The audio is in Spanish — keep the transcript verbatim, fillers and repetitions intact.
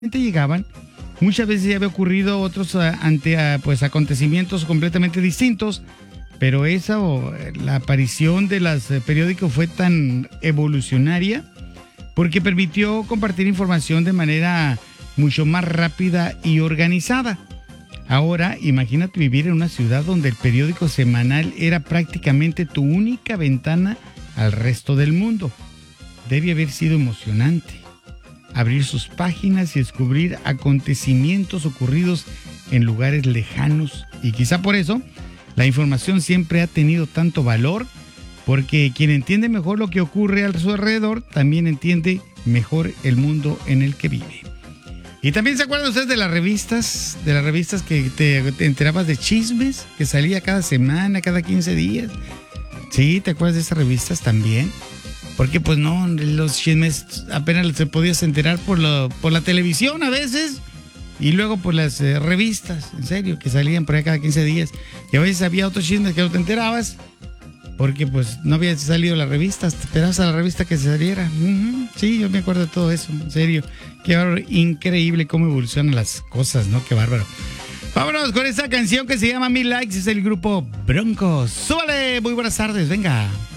llegaban, muchas veces ya había ocurrido otros uh, ante uh, pues acontecimientos completamente distintos, pero esa o la aparición de los uh, periódicos fue tan evolucionaria porque permitió compartir información de manera mucho más rápida y organizada. Ahora, imagínate vivir en una ciudad donde el periódico semanal era prácticamente tu única ventana al resto del mundo. Debe haber sido emocionante abrir sus páginas y descubrir acontecimientos ocurridos en lugares lejanos. Y quizá por eso la información siempre ha tenido tanto valor, porque quien entiende mejor lo que ocurre a su alrededor también entiende mejor el mundo en el que vive. Y también se acuerdan ustedes de las revistas, de las revistas que te, te enterabas de chismes, que salía cada semana, cada quince días. Sí, ¿te acuerdas de esas revistas también? Porque pues no, los chismes apenas se podías enterar por, lo, por la televisión a veces, y luego por las eh, revistas, en serio, que salían por ahí cada quince días. Y a veces había otros chismes que no te enterabas, porque pues no había salido la revista, te esperabas a la revista que se saliera. Uh-huh. Sí, yo me acuerdo de todo eso, en serio. Qué bárbaro, increíble cómo evolucionan las cosas, ¿no? Qué bárbaro. Vámonos con esa canción que se llama Mil Likes, es el grupo Broncos. ¡Súbale! Muy buenas tardes, venga.